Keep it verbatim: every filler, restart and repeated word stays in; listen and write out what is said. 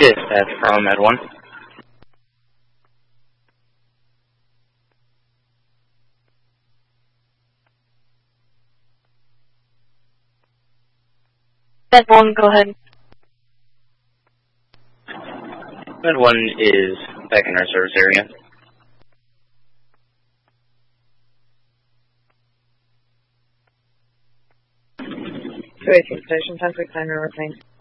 Dispatch from Med one. Med one, go ahead. Med one is back in our service area. two eighteen station, ten six nine, retain.